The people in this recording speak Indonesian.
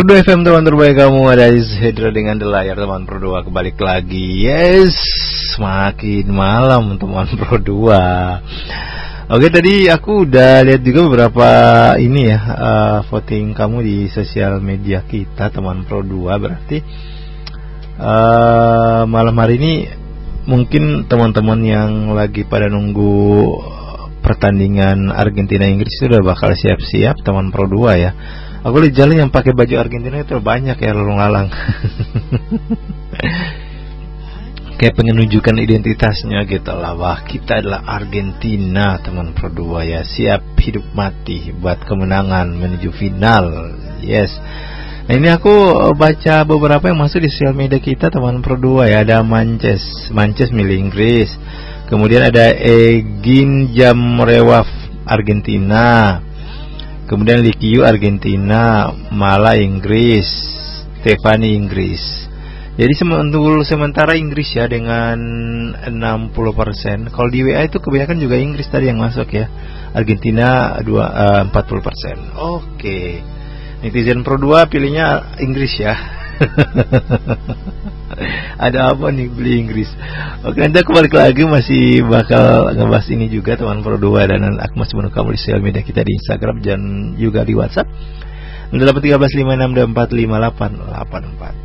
Merdu FM teman terbaik kamu, ada Hedra dengan The Layar teman Pro 2 kembali lagi. Yes, semakin malam teman Pro 2. Oke, tadi aku udah lihat juga beberapa ini ya, voting kamu di sosial media kita teman Pro 2. Berarti malam hari ini mungkin teman-teman yang lagi pada nunggu pertandingan Argentina Inggris itu udah bakal siap-siap teman Pro 2 ya. Aku lihat jalan yang pakai baju Argentina itu banyak ya, lalu ngalang. Kayak pengen nunjukkan identitasnya gitu lah. Wah, kita adalah Argentina teman Pro 2 ya. Siap hidup mati buat kemenangan menuju final. Yes. Nah, ini aku baca beberapa yang masuk di sosial media kita teman Pro 2 ya. Ada Manches milih Inggris. Kemudian ada Egin Jamrewaf Argentina. Kemudian Likiu Argentina, Mala Inggris, Stefani Inggris. Jadi sementara Inggris ya dengan 60%. Kalau di WA itu kebanyakan juga Inggris tadi yang masuk ya. Argentina 40%. Oke. Netizen Pro 2 pilihnya Inggris ya. Ada apa nih beli Inggris? Oke, nanti aku balik lagi masih bakal ngebahas ini juga teman Pro 2, dan aku masih menunggu kamu di sosial media kita di Instagram dan juga di WhatsApp 081356245884.